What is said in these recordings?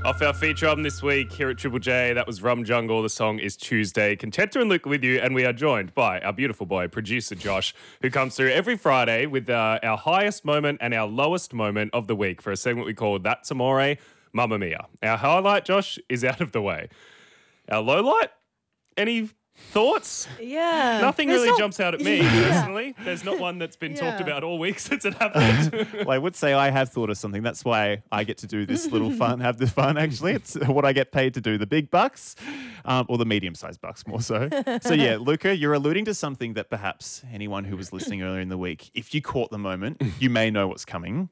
Off our feature album this week here at Triple J, that was Rum Jungle. The song is Tuesday. Contenta and Luke with you, and we are joined by our beautiful boy, producer Josh, who comes through every Friday with our highest moment and our lowest moment of the week for a segment we call That's Amore, Mamma Mia. Our highlight, Josh, is out of the way. Our low light, any thoughts? Yeah. Nothing really jumps out at me personally. There's not one that's been talked about all week since it happened. Well, I would say I have thought of something. That's why I get to do this little fun, have the fun, actually. It's what I get paid to do, the big bucks, or the medium-sized bucks more so. So, yeah, Luca, you're alluding to something that perhaps anyone who was listening earlier in the week, if you caught the moment, you may know what's coming.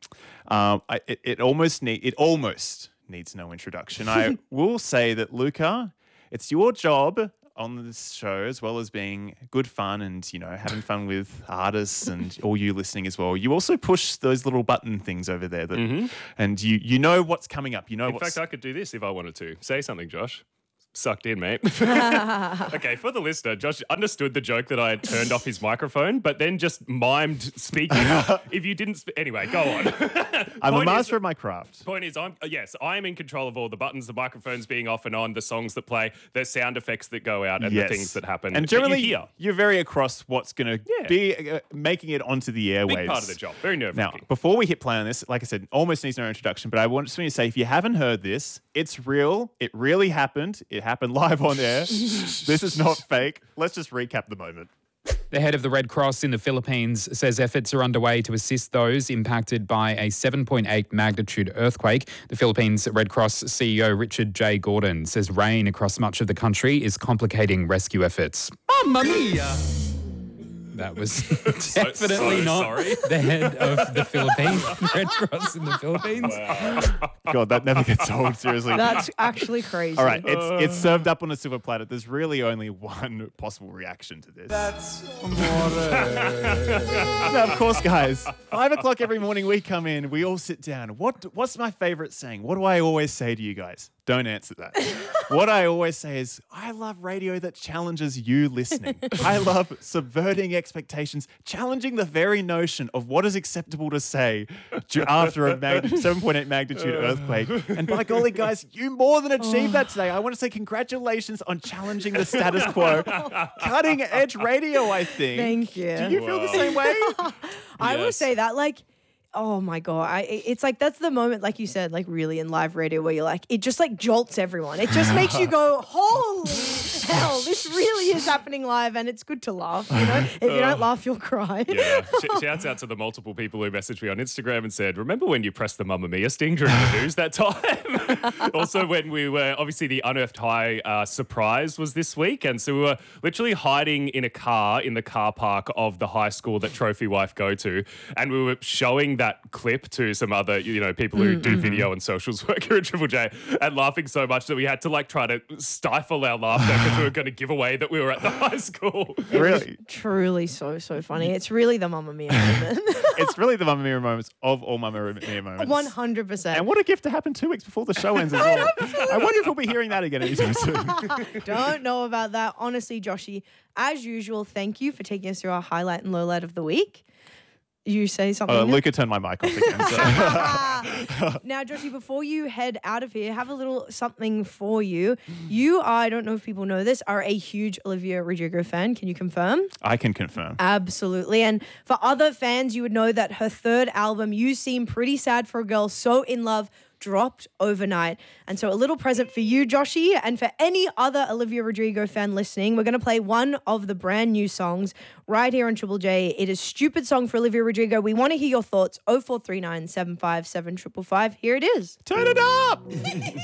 It almost needs no introduction. I will say that, Luca, it's your job on this show, as well as being good fun and, you know, having fun with artists and all you listening as well. You also push those little button things over there that, and you know what's coming up. You know, In fact, I could do this if I wanted to. Say something, Josh. Sucked in, mate. Okay, for the listener, Josh understood the joke that I had turned off his microphone, but then just mimed speaking. If you didn't... Anyway, go on. I'm a master of my craft. Point is, I am in control of all the buttons, the microphones being off and on, the songs that play, the sound effects that go out, and the things that happen. And generally, you're very across what's going to be making it onto the airwaves. Big part of the job. Very nerve-wracking. Now, before we hit play on this, like I said, almost needs no introduction, but I just want to say, if you haven't heard this, it's real. It really happened. It happened live on air. This is not fake. Let's just recap the moment. The head of the Red Cross in the Philippines says efforts are underway to assist those impacted by a 7.8 magnitude earthquake. The Philippines Red Cross CEO Richard J. Gordon says rain across much of the country is complicating rescue efforts. Mamma mia! That was definitely not the head of the Philippines Red Cross in the Philippines. Wow. God, that never gets old, seriously. That's actually crazy. All right, it's served up on a silver platter. There's really only one possible reaction to this. That's Now, of course, guys, 5 o'clock every morning we come in, we all sit down. What's my favorite saying? What do I always say to you guys? Don't answer that. What I always say is, I love radio that challenges you listening. I love subverting expectations, challenging the very notion of what is acceptable to say after a 7.8 magnitude earthquake. And by golly, guys, you more than achieved that today. I want to say congratulations on challenging the status quo. Cutting edge radio, I think. Thank you. Do you feel the same way? I will say that, like, oh my God. It's like, that's the moment, like you said, like really in live radio where you're like, it just like jolts everyone. It just makes you go, holy hell, this really is happening live, and it's good to laugh, you know? If you don't laugh, you'll cry. Yeah. Shouts out to the multiple people who messaged me on Instagram and said, remember when you pressed the Mamma Mia sting during the news that time? Also, when we were, obviously the Unearthed High surprise was this week, and so we were literally hiding in a car in the car park of the high school that Trophy Wife go to, and we were showing that clip to some other, you know, people who do video and socials work here at Triple J, and laughing so much that we had to like try to stifle our laughter because we were going to give away that we were at the high school. Really? Truly so funny. It's really the Mamma Mia moment. It's really the Mamma Mia moments of all Mamma Mia moments. 100%. And what a gift to happen 2 weeks before the show ends as well. I wonder if we'll be hearing that again anytime soon. Don't know about that. Honestly, Joshy, as usual, thank you for taking us through our highlight and low light of the week. You say something? Luca turned my mic off again. So. Now, Joshy, before you head out of here, have a little something for you. You are, I don't know if people know this, are a huge Olivia Rodrigo fan. Can you confirm? I can confirm. Absolutely. And for other fans, you would know that her third album, You Seem Pretty Sad for a Girl So in Love, dropped overnight. And so a little present for you, Joshy, and for any other Olivia Rodrigo fan listening, we're going to play one of the brand new songs right here on Triple J. It is Stupid Song for Olivia Rodrigo. We want to hear your thoughts. 0439 757 555. Here it is. Turn it up!